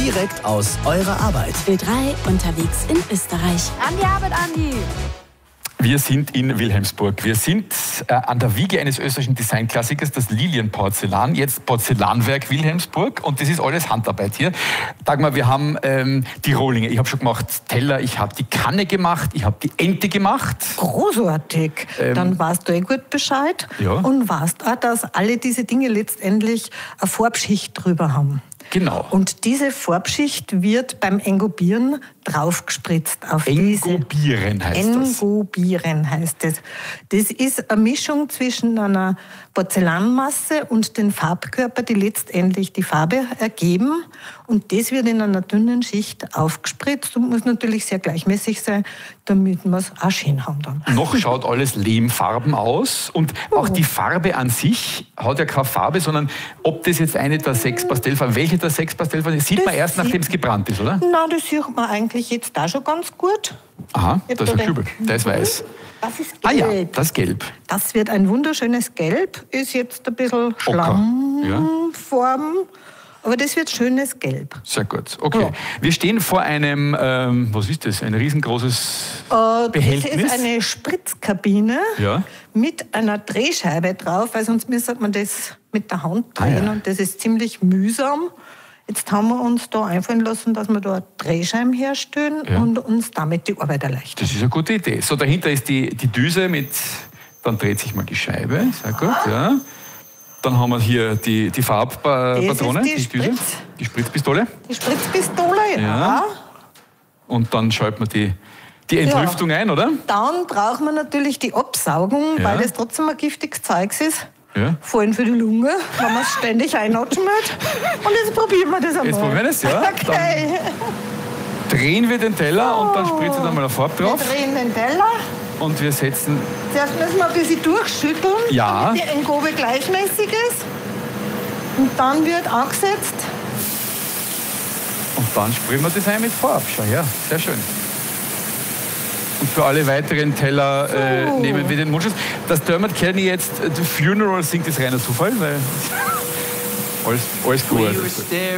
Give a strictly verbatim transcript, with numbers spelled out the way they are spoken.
direkt aus eurer Arbeit. Ö drei unterwegs in Österreich. An die Arbeit, Andi! Wir sind in Wilhelmsburg. Wir sind äh, an der Wiege eines österreichischen Designklassikers, das Lilienporzellan, jetzt Porzellanwerk Wilhelmsburg. Und das ist alles Handarbeit hier. Dagmar, wir haben ähm, die Rohlinge. Ich habe schon gemacht Teller, ich habe die Kanne gemacht, ich habe die Ente gemacht. Großartig. Ähm, Dann weißt du eh gut Bescheid. Ja. Und weißt auch, dass alle diese Dinge letztendlich eine Farbschicht drüber haben. Genau. Und diese Farbschicht wird beim Engobieren draufgespritzt auf diese. Engobieren heißt das. Engobieren heißt es. Das ist eine Mischung zwischen einer Porzellanmasse und den Farbkörper, die letztendlich die Farbe ergeben. Und das wird in einer dünnen Schicht aufgespritzt und muss natürlich sehr gleichmäßig sein, damit wir es auch schön haben dann. Noch schaut alles lehmfarben aus und auch die Farbe an sich hat ja keine Farbe, sondern ob das jetzt eine der sechs Pastellfarben, welche der sechs Pastellfarben, sieht Das man erst, nachdem es gebrannt ist, oder? Na, das sieht man eigentlich jetzt da schon ganz gut. Aha, Jetzt das ist oder- ein Kübel, der ist weiß. Das ist Ah gelb. ja, das ist gelb. Das wird ein wunderschönes Gelb, ist jetzt ein bisschen Schlammform, aber das wird schönes Gelb. Sehr gut. Okay. Ja. Wir stehen vor einem, ähm, was ist das? Ein riesengroßes Äh, Behältnis. Das ist eine Spritzkabine Ja. mit einer Drehscheibe drauf, weil sonst müsste man das mit der Hand drehen Ah, ja. und das ist ziemlich mühsam. Jetzt haben wir uns da einfallen lassen, dass wir da Drehscheiben herstellen Ja. und uns damit die Arbeit erleichtern. Das ist eine gute Idee. So, dahinter ist die, die Düse mit, dann dreht sich mal die Scheibe. Sehr gut, ja. Dann haben wir hier die, die Farbpatrone, Das ist die Düse, Spritz. die Spritzpistole. Die Spritzpistole, ja. Ja. Und dann schaltet man die, die Entlüftung ein, oder? Dann braucht man natürlich die Absaugung, Ja. weil das trotzdem ein giftiges Zeug ist. Ja. Vor allem für die Lunge, wenn man es ständig einatmet. Und jetzt probieren wir das einmal. Jetzt probieren wir das, ja. Okay. Drehen wir den Teller und dann spritzt dann mal eine Farbe Wir drauf. drehen den Teller. Und wir setzen, Zuerst müssen wir ein bisschen durchschütteln, Ja. damit die Engobe gleichmäßig ist. Und dann wird angesetzt. und dann sprühen wir das ein mit Farbe. Schau her, sehr schön. Und für alle weiteren Teller äh, So. nehmen wir den Mundschutz. Dass Dermot Kennedy jetzt äh, The Funeral singt, ist reiner Zufall, weil alles, alles gut.